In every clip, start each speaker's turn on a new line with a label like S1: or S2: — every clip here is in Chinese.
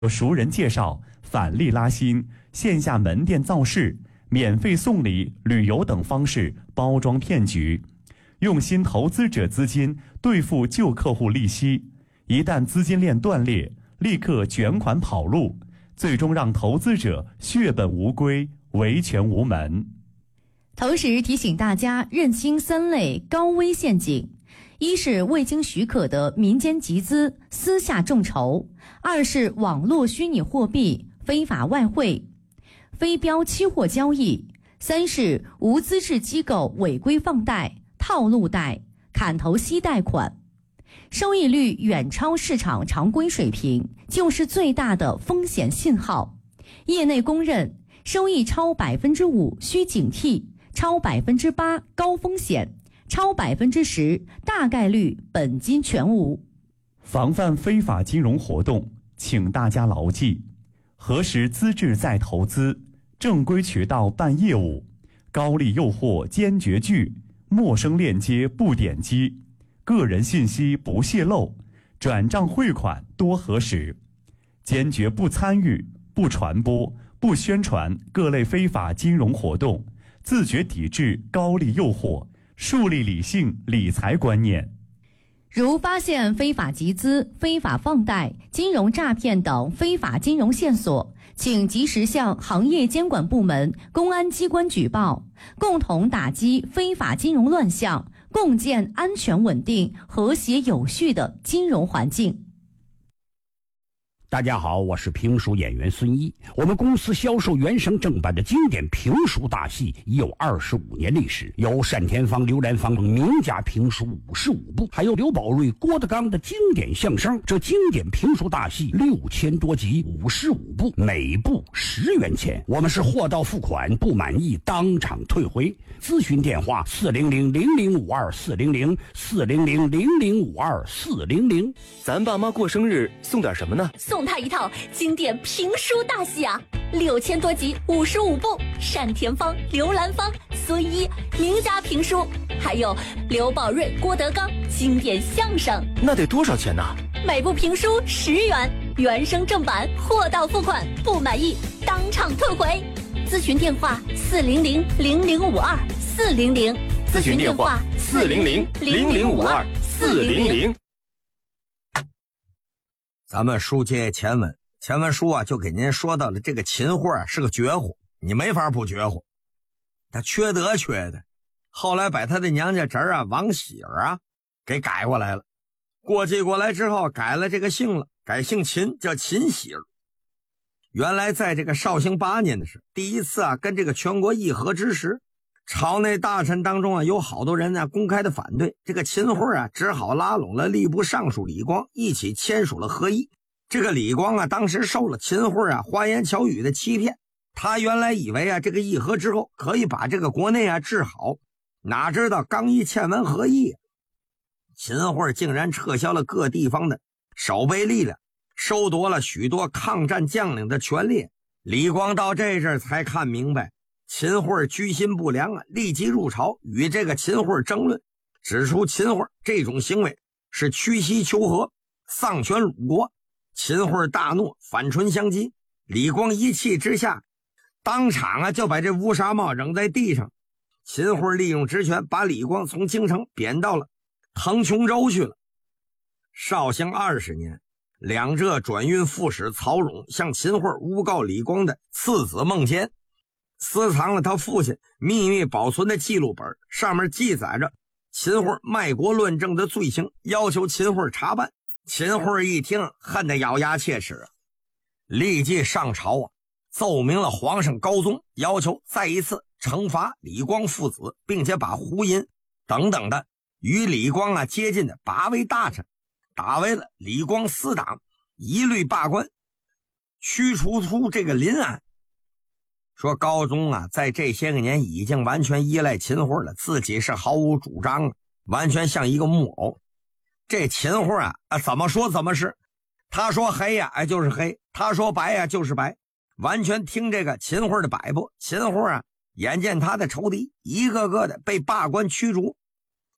S1: 有熟人介绍，返利拉新，线下门店造势，免费送礼、旅游等方式包装骗局，用新投资者资金兑付旧客户利息，一旦资金链断裂，立刻卷款跑路，最终让投资者血本无归，维权无门。
S2: 同时提醒大家认清3类高危陷阱：一是未经许可的民间集资、私下众筹；二是网络虚拟货币、非法外汇、非标期货交易；三是无资质机构违规放贷、套路贷、砍头息贷款。收益率远超市场常规水平，就是最大的风险信号。业内公认，收益超5%需警惕，超8%高风险，超10%大概率本金全无。
S1: 防范非法金融活动，请大家牢记：核实资质再投资，正规渠道办业务，高利诱惑坚决拒，陌生链接不点击，个人信息不泄露，转账汇款多核实，坚决不参与、不传播、不宣传各类非法金融活动，自觉抵制高利诱惑，树立理性理财观念。
S2: 如发现非法集资、非法放贷、金融诈骗等非法金融线索，请及时向行业监管部门、公安机关举报，共同打击非法金融乱象，共建安全稳定、和谐有序的金融环境。
S3: 大家好，我是评书演员孙一。我们公司销售原声正版的经典评书大戏已有25年历史，有单田芳、刘兰芳等名家评书55部，还有刘宝瑞、郭德纲的经典相声。这经典评书大戏6000多集，55部，每部10元钱。我们是货到付款，不满意当场退回。咨询电话400-0052-400，400-0052-400。
S4: 咱爸妈过生日送点什么呢？
S5: 送他一套经典评书大戏啊，6000多集，55部，单田芳、刘兰芳、孙一名家评书，还有刘宝瑞、郭德纲经典相声。
S4: 那得多少钱呢？
S5: 每部评书10元，原声正版，货到付款，不满意当场退回。咨询电话400-0052-400，
S4: 咨询电话400-0052-400。
S6: 咱们书接前文，前文书啊就给您说到了这个秦桧啊是个绝户，你没法不绝户，他缺德缺的，后来把他的娘家侄儿啊王喜儿啊给改过来了，过继过来之后改了这个姓了，改姓秦，叫秦喜儿。原来在这个绍兴8年的时候，第一次啊跟这个全国议和之时，朝内大臣当中啊有好多人呢公开的反对，这个秦桧啊只好拉拢了吏部尚书李光一起签署了和议。这个李光啊当时受了秦桧啊花言巧语的欺骗，他原来以为啊这个议和之后可以把这个国内啊治好，哪知道刚一签完和议，秦桧竟然撤销了各地方的守备力量，收夺了许多抗战将领的权利。李光到这阵才看明白秦桧居心不良啊，立即入朝与这个秦桧争论，指出秦桧这种行为是屈膝求和、丧权辱国。秦桧大怒，反唇相讥。李光一气之下，当场啊就把这乌纱帽扔在地上。秦桧利用职权把李光从京城贬到了腾琼州去了。绍兴20年，两浙转运副使曹荣向秦桧诬告李光的次子孟坚，私藏了他父亲秘密保存的记录本，上面记载着秦桧卖国乱政的罪行，要求秦桧查办。秦桧一听，恨得咬牙切齿啊，立即上朝啊，奏明了皇上高宗，要求再一次惩罚李光父子，并且把胡银等等的与李光啊接近的8位大臣打为了李光私党，一律罢官，驱除出这个临安。说高宗啊在这些个年已经完全依赖秦桧了，自己是毫无主张了，完全像一个木偶。这秦桧啊怎么说怎么是，他说黑呀就是黑，他说白呀就是白，完全听这个秦桧的摆布。秦桧啊眼见他的仇敌一个个的被罢官驱逐，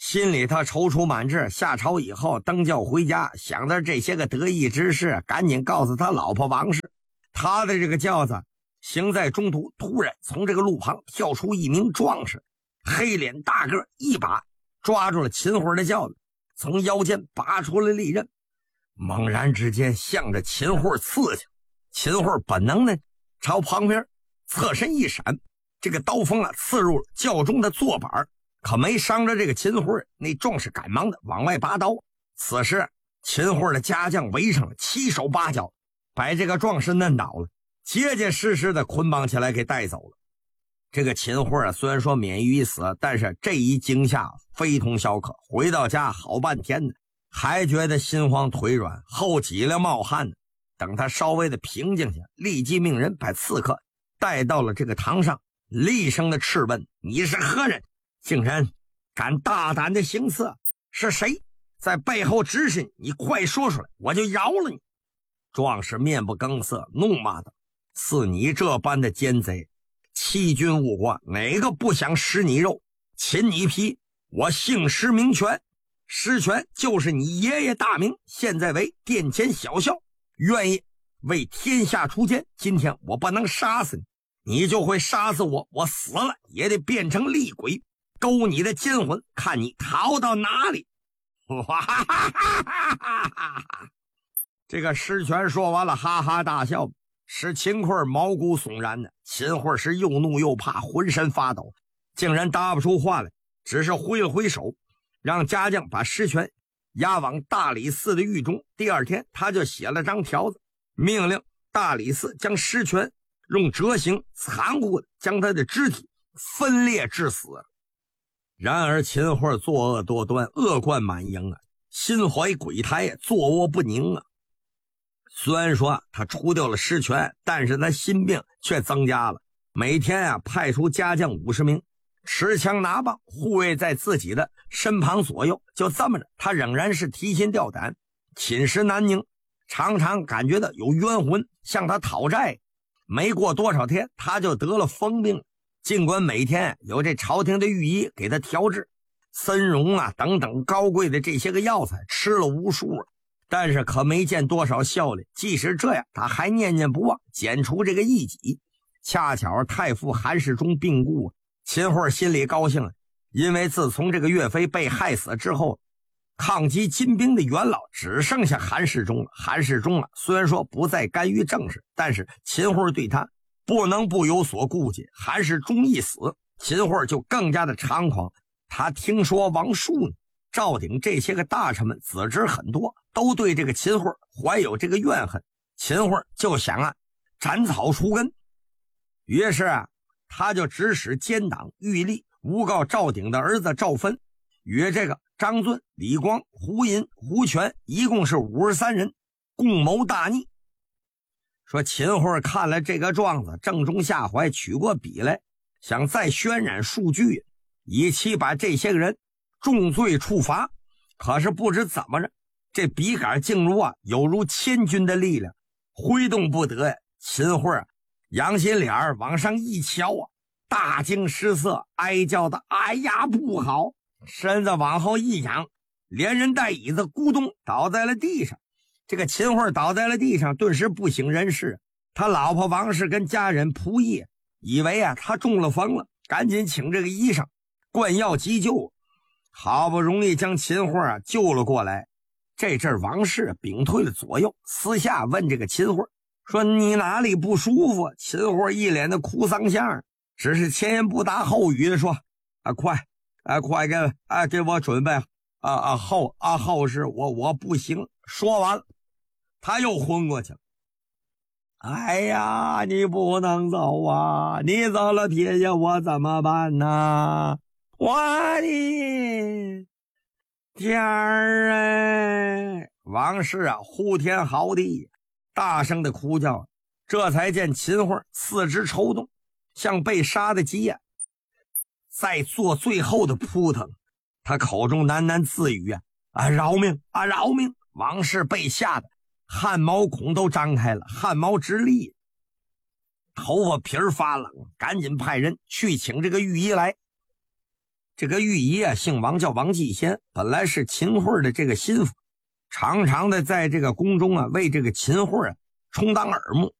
S6: 心里他踌躇满志。下朝以后登轿回家，想着这些个得意之事，赶紧告诉他老婆王氏。他的这个轿子行在中途，突然从这个路旁跳出一名壮士，黑脸大个，一把抓住了秦桧的轿子，从腰间拔出了利刃，猛然之间向着秦桧刺去。秦桧本能的朝旁边侧身一闪，这个刀锋刺入了轿中的坐板，可没伤着这个秦桧。那壮士赶忙的往外拔刀。此时秦桧的家将围上了，7手8脚把这个壮士摁倒了，结结实实的捆绑起来给带走了。这个秦桧虽然说免于一死，但是这一惊吓非同小可，回到家好半天呢，还觉得心慌腿软，后脊梁冒汗呢。等他稍微的平静下，立即命人把刺客带到了这个堂上，厉声的斥问：你是何人？竟然敢大胆的行刺？是谁在背后指使你？你快说出来，我就饶了你。壮士面不更色，怒骂道：似你这般的奸贼，欺君误国，哪个不想食你肉，擒你皮？我姓石名权，石权就是你爷爷大名，现在为殿前小校，愿意为天下除奸。今天我不能杀死你，你就会杀死我，我死了也得变成厉鬼，勾你的奸魂，看你逃到哪里。哇哈哈哈哈哈！这个石权说完了，哈哈大笑，使秦桧毛骨悚然的。秦桧是又怒又怕，浑身发抖，竟然答不出话来，只是挥了挥手，让家将把石权押往大理寺的狱中。第二天他就写了张条子，命令大理寺将石权用折刑残酷的将他的肢体分裂致死。然而秦桧作恶多端，恶贯满盈啊，心怀鬼胎，坐卧不宁啊。虽然说他除掉了石权，但是他心病却增加了。每天派出家将50名，持枪拿棒护卫在自己的身旁左右。就这么着，他仍然是提心吊胆，寝食难宁，常常感觉到有冤魂向他讨债。没过多少天，他就得了疯病。尽管每天有这朝廷的御医给他调治参茸等等高贵的这些个药材，吃了无数但是可没见多少效力。即使这样，他还念念不忘剪除这个异己。恰巧太傅韩世忠病故，秦桧心里高兴了，因为自从这个岳飞被害死之后，抗击金兵的元老只剩下韩世忠了。韩世忠虽然说不再干预政事，但是秦桧对他不能不有所顾忌。韩世忠一死，秦桧就更加的猖狂。他听说王树赵鼎这些个大臣们子侄很多，都对这个秦桧怀有这个怨恨。秦桧就想斩草除根，于是他就指使奸党玉立诬告赵鼎的儿子赵芬与这个张遵、李光、胡寅、胡全一共是53人共谋大逆。说秦桧看了这个状子，正中下怀，取过笔来，想再渲染数据，以期把这些个人重罪处罚。可是不知怎么着，这笔杆竟如有如千钧的力量，挥动不得呀。秦桧扬起脸往上一瞧大惊失色，哀叫的哎呀不好，身子往后一仰，连人带椅子咕咚倒在了地上。这个秦桧倒在了地上，顿时不省人事。他老婆王氏跟家人仆役以为他中了风了，赶紧请这个医生灌药急救，好不容易将秦桧救了过来。这阵王氏屏退了左右，私下问这个秦桧说你哪里不舒服？秦桧一脸的哭丧相，只是前言不搭后语的说快给我准备后事，我不行。说完了他又昏过去了。哎呀，你不能走啊，你走了撇下我怎么办呢？我的天儿王氏呼天嚎地，大声的哭叫，这才见秦桧四肢抽动，像被杀的鸡在做最后的扑腾。他口中喃喃自语饶命饶命！王氏被吓得汗毛孔都张开了，汗毛直立，头发皮儿发冷，赶紧派人去请这个御医来。 这个御医啊，姓王，叫王继先，本来是秦桧的这个心腹，常常的在这个宫中啊，为这个秦桧啊充当耳目。